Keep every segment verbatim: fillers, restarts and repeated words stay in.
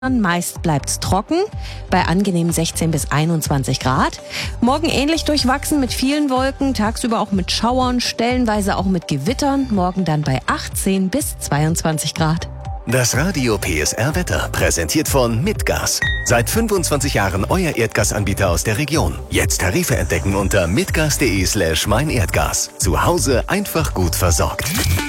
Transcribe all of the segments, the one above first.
Meist bleibt's trocken, bei angenehmen sechzehn bis einundzwanzig Grad. Morgen ähnlich durchwachsen mit vielen Wolken, tagsüber auch mit Schauern, stellenweise auch mit Gewittern. Morgen dann bei achtzehn bis zweiundzwanzig Grad. Das Radio P S R Wetter, präsentiert von Mitgas. Seit fünfundzwanzig Jahren euer Erdgasanbieter aus der Region. Jetzt Tarife entdecken unter mitgas.de slash meinerdgas. Zu Hause einfach gut versorgt.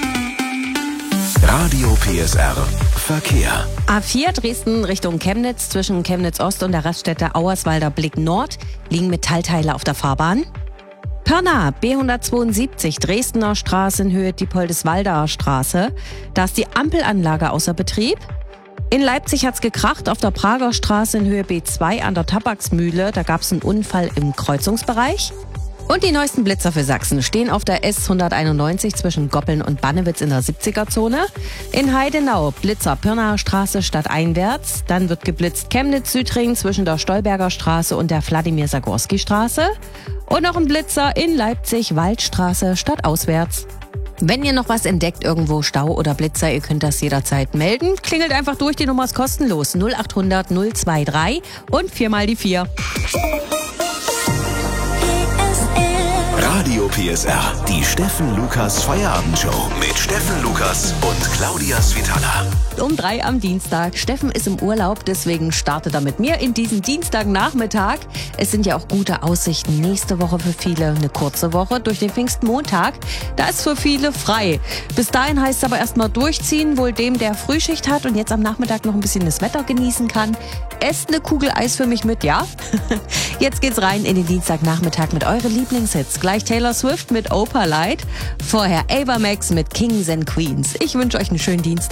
Radio P S R Verkehr. A vier Dresden Richtung Chemnitz, zwischen Chemnitz Ost und der Raststätte Auerswalder Blick Nord liegen Metallteile auf der Fahrbahn. Pirna, B hundertzweiundsiebzig, Dresdner Straße in Höhe Diepoldeswalder Straße. Da ist die Ampelanlage außer Betrieb. In Leipzig hat's gekracht auf der Prager Straße in Höhe B zwei an der Tabaksmühle. Da gab's einen Unfall im Kreuzungsbereich. Und die neuesten Blitzer für Sachsen stehen auf der S hunderteinundneunzig zwischen Goppeln und Bannewitz in der siebziger-Zone. In Heidenau Blitzer Pirnaer Straße stadteinwärts. Dann wird geblitzt Chemnitz-Südring zwischen der Stolberger Straße und der Wladimir-Sagorski-Straße. Und noch ein Blitzer in Leipzig Waldstraße stadtauswärts. Wenn ihr noch was entdeckt, irgendwo Stau oder Blitzer, ihr könnt das jederzeit melden. Klingelt einfach durch, die Nummer ist kostenlos. null achthundert null zweiundzwanzig und viermal die vier. Radio P S R, die Steffen Lukas Feierabendshow mit Steffen Lukas und Claudia Svitala. Um drei am Dienstag. Steffen ist im Urlaub, deswegen startet er mit mir in diesen Dienstagnachmittag. Es sind ja auch gute Aussichten nächste Woche für viele. Eine kurze Woche durch den Pfingstmontag. Da ist für viele frei. Bis dahin heißt es aber erstmal durchziehen, wohl dem, der Frühschicht hat und jetzt am Nachmittag noch ein bisschen das Wetter genießen kann. Esst eine Kugel Eis für mich mit, ja? Jetzt geht's rein in den Dienstagnachmittag mit euren Lieblingshits. Gleich Taylor Swift mit Opalite. Vorher Ava Max mit Kings and Queens. Ich wünsche euch einen schönen Dienstag.